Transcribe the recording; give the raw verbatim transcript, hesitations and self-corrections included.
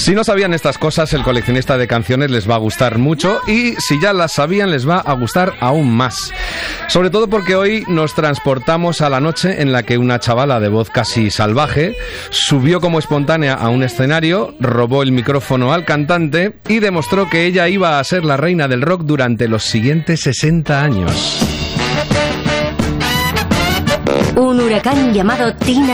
Si no sabían estas cosas, el coleccionista de canciones les va a gustar mucho, y si ya las sabían, les va a gustar aún más. Sobre todo porque hoy nos transportamos a la noche en la que una chavala de voz casi salvaje subió como espontánea a un escenario, robó el micrófono al cantante y demostró que ella iba a ser la reina del rock durante los siguientes sesenta años. Un huracán llamado Tina